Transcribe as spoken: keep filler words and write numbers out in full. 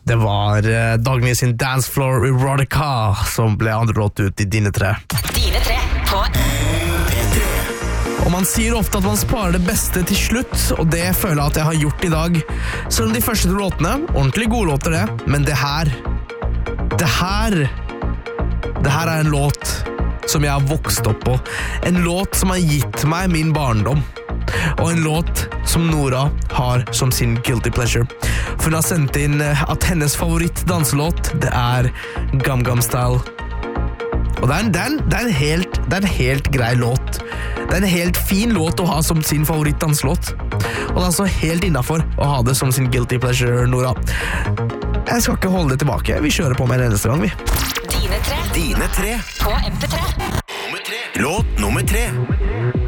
Det var uh, Dagny sin Dance Floor Erotica som ble andre låt ut i Dine tre. Dine tre på P tre. Og man sier ofte at man sparer det beste til slutt, og det føler jeg at jeg har gjort i dag. Selv om de første to låtene, ordentlig gode låter det, men det her, det her, det her er en låt som jeg har vokst opp på. En låt som har gitt meg min barndom. Og en låt som Nora har som sin guilty pleasure. For hun har sendt inn at hennes favoritt danselåt, det er Gam Gam Style. Og det er, en, det, er en, det, er en helt, det er en helt grei låt. Det er en helt fin låt å ha som sin favoritt danselåt. Og det er altså helt innenfor å ha det som sin guilty pleasure, Nora. Jeg skal ikke holde det tilbake. Vi kjører på med en eneste gang, vi. Dine tre. Dine tre. På M P tre. Nummer tre. Låt nummer tre.